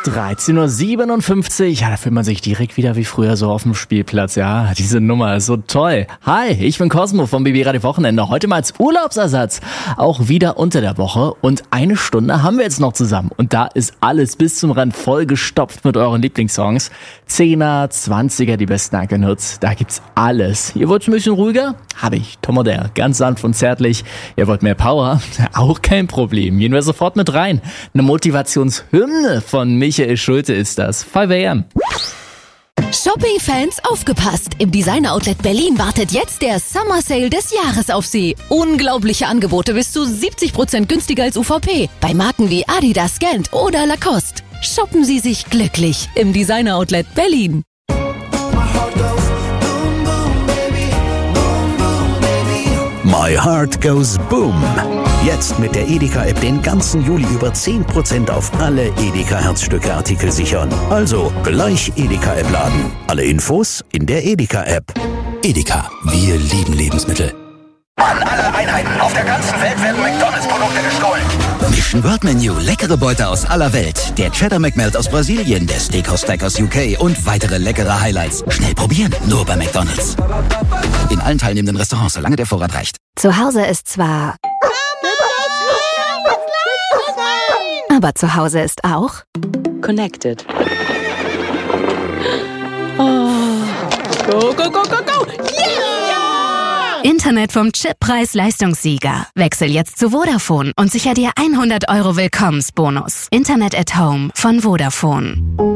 13.57 Uhr. Ja, da fühlt man sich direkt wieder wie früher so auf dem Spielplatz. Ja, diese Nummer ist so toll. Hi, ich bin Cosmo vom BB Radio Wochenende. Heute mal als Urlaubsersatz. Auch wieder unter der Woche. Und 1 Stunde haben wir jetzt noch zusammen. Und da ist alles bis zum Rand vollgestopft mit euren Lieblingssongs. 10er, 20er, die besten Ankenhits. Da gibt's alles. Ihr wollt ein bisschen ruhiger? Habe ich. Tom und der. Ganz sanft und zärtlich. Ihr wollt mehr Power? Auch kein Problem. Gehen wir sofort mit rein. Eine Motivationshymne von Michael Schulte ist das. 5 AM. Shopping-Fans, aufgepasst! Im Designer-Outlet Berlin wartet jetzt der Summer Sale des Jahres auf Sie. Unglaubliche Angebote bis zu 70% günstiger als UVP. Bei Marken wie Adidas, Gant oder Lacoste. Shoppen Sie sich glücklich im Designer-Outlet Berlin. My Heart Goes Boom. Jetzt mit der Edeka-App den ganzen Juli über 10% auf alle Edeka-Herzstücke-Artikel sichern. Also gleich Edeka-App laden. Alle Infos in der Edeka-App. Edeka, wir lieben Lebensmittel. An alle Einheiten auf der ganzen Welt werden McDonalds-Produkte gestohlen. Mission World Menu, leckere Beute aus aller Welt. Der Cheddar McMelt aus Brasilien, der Steakhouse Stack aus UK und weitere leckere Highlights. Schnell probieren, nur bei McDonalds. In allen teilnehmenden Restaurants, solange der Vorrat reicht. Zu Hause ist zwar... aber zu Hause ist auch... Connected. Oh. Go, go, go, go, go! Yeah! Internet vom Chip-Preis-Leistungssieger. Wechsel jetzt zu Vodafone und sicher dir 100 € Willkommensbonus. Internet at Home von Vodafone.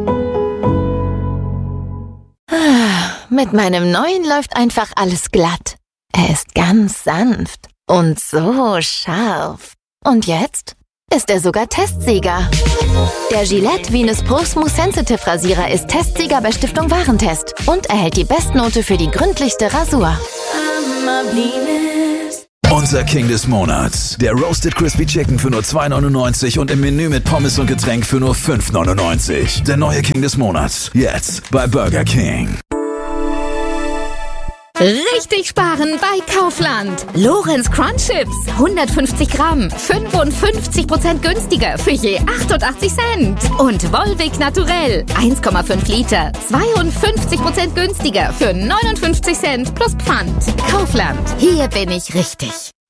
Mit meinem neuen läuft einfach alles glatt. Er ist ganz sanft und so scharf. Und jetzt ist er sogar Testsieger. Der Gillette Venus Pro Smooth Sensitive Rasierer ist Testsieger bei Stiftung Warentest und erhält die Bestnote für die gründlichste Rasur. Unser King des Monats. Der Roasted Crispy Chicken für nur 2,99 und im Menü mit Pommes und Getränk für nur 5,99. Der neue King des Monats. Jetzt bei Burger King. Richtig sparen bei Kaufland. Lorenz Crunch Chips, 150 Gramm, 55% günstiger für je 88 Cent. Und Volvic Naturell, 1,5 Liter, 52% günstiger für 59 Cent plus Pfand. Kaufland, hier bin ich richtig.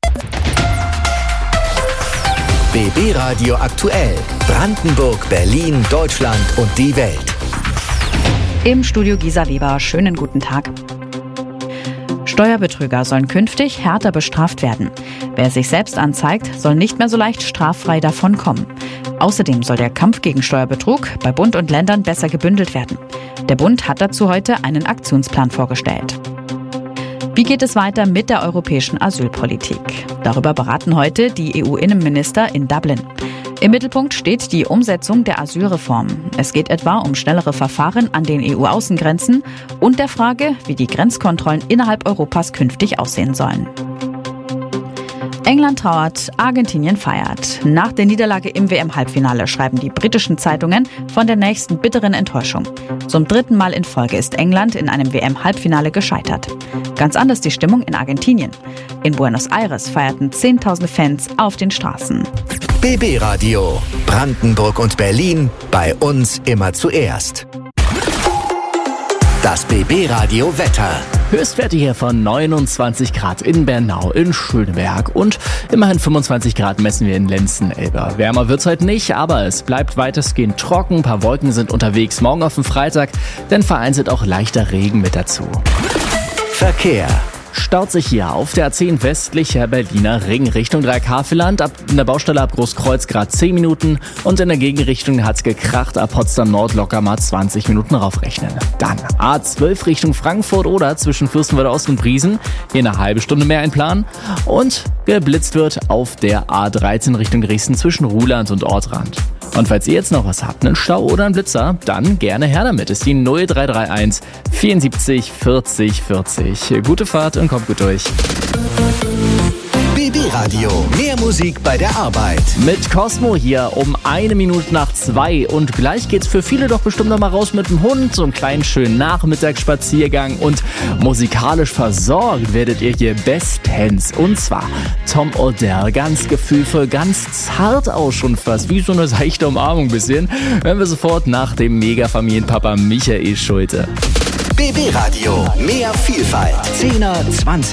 BB Radio aktuell. Brandenburg, Berlin, Deutschland und die Welt. Im Studio Gisa Weber, schönen guten Tag. Steuerbetrüger sollen künftig härter bestraft werden. Wer sich selbst anzeigt, soll nicht mehr so leicht straffrei davonkommen. Außerdem soll der Kampf gegen Steuerbetrug bei Bund und Ländern besser gebündelt werden. Der Bund hat dazu heute einen Aktionsplan vorgestellt. Wie geht es weiter mit der europäischen Asylpolitik? Darüber beraten heute die EU-Innenminister in Dublin. Im Mittelpunkt steht die Umsetzung der Asylreform. Es geht etwa um schnellere Verfahren an den EU-Außengrenzen und der Frage, wie die Grenzkontrollen innerhalb Europas künftig aussehen sollen. England trauert, Argentinien feiert. Nach der Niederlage im WM-Halbfinale schreiben die britischen Zeitungen von der nächsten bitteren Enttäuschung. Zum 3. Mal in Folge ist England in einem WM-Halbfinale gescheitert. Ganz anders die Stimmung in Argentinien. In Buenos Aires feierten 10.000 Fans auf den Straßen. BB Radio. Brandenburg und Berlin. Bei uns immer zuerst. Das BB Radio Wetter. Höchstwerte hier von 29 Grad in Bernau, in Schöneberg und immerhin 25 Grad messen wir in Lenzen-Elber. Wärmer wird's heute nicht, aber es bleibt weitestgehend trocken. Ein paar Wolken sind unterwegs morgen auf den Freitag, denn vereinzelt auch leichter Regen mit dazu. Verkehr. Staut sich hier auf der A10 westlicher Berliner Ring Richtung Dreieckhavelland. In der Baustelle ab Großkreuz gerade 10 Minuten und in der Gegenrichtung hat's gekracht. Ab Potsdam Nord locker mal 20 Minuten raufrechnen. Dann A12 Richtung Frankfurt oder zwischen Fürstenwalde Ost und Briesen. Hier eine halbe Stunde mehr einplanen. Und geblitzt wird auf der A13 Richtung Dresden zwischen Ruhland und Ortrand. Und falls ihr jetzt noch was habt, einen Stau oder einen Blitzer, dann gerne her damit. Ist die 0331 74 40 40. Gute Fahrt und kommt gut durch. BB Radio. Radio. Mehr Musik bei der Arbeit. Mit Cosmo hier um 1:02 und gleich geht's für viele doch bestimmt noch mal raus mit dem Hund, so einen kleinen schönen Nachmittagsspaziergang und musikalisch versorgt werdet ihr hier bestens. Und zwar Tom Odell, ganz gefühlvoll, ganz zart auch schon fast, wie so eine seichte Umarmung ein bisschen, hören wir sofort nach dem Mega-Familienpapa Michael Schulte. BB Radio. Mehr Vielfalt. 10er, 20er.